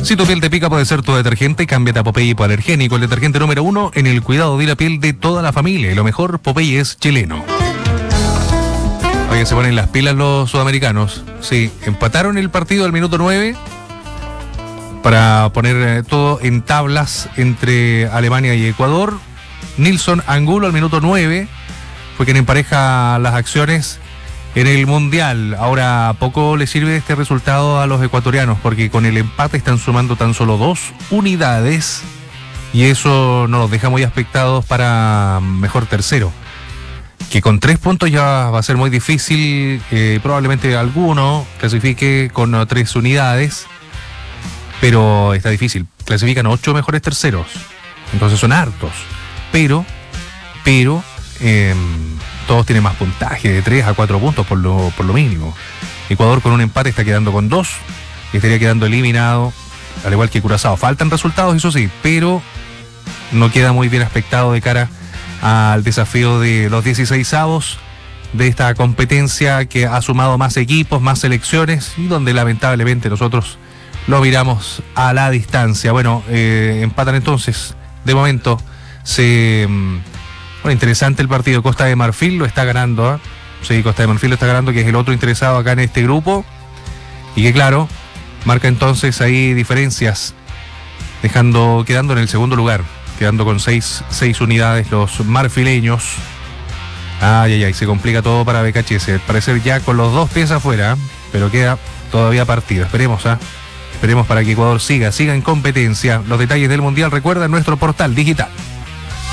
Si tu piel te pica, puede ser tu detergente. Cámbiate a Popeye hipoalergénico, el detergente número 1 en el cuidado de la piel de toda la familia. Y lo mejor, Popeye es chileno. Oye, se ponen las pilas los sudamericanos. Sí, empataron el partido al minuto 9 para poner todo en tablas entre Alemania y Ecuador. Nilson Angulo al minuto 9 fue quien empareja las acciones en el Mundial. Ahora poco le sirve este resultado a los ecuatorianos, porque con el empate están sumando tan solo 2 unidades y eso no los deja muy afectados para mejor tercero. Que con 3 puntos ya va a ser muy difícil, probablemente alguno clasifique con 3 unidades, pero está difícil. Clasifican 8 mejores terceros, entonces son hartos, pero todos tienen más puntaje, de 3 a 4 puntos por lo mínimo. Ecuador con un empate está quedando con 2 y estaría quedando eliminado, al igual que Curazao. Faltan resultados, eso sí, pero no queda muy bien aspectado de cara al desafío de los 16avos de esta competencia que ha sumado más equipos, más selecciones y donde lamentablemente nosotros lo miramos a la distancia. Bueno, empatan entonces, de momento bueno, interesante el partido. Costa de Marfil lo está ganando, ¿eh? Sí, Costa de Marfil lo está ganando, que es el otro interesado acá en este grupo. Y que claro, marca entonces ahí diferencias, quedando en el segundo lugar, quedando con 6 unidades los marfileños. Ay, se complica todo para BKHS. Al parecer ya con los 2 pies afuera, pero queda todavía partido. Esperemos para que Ecuador siga en competencia. Los detalles del Mundial, recuerda, en nuestro portal digital.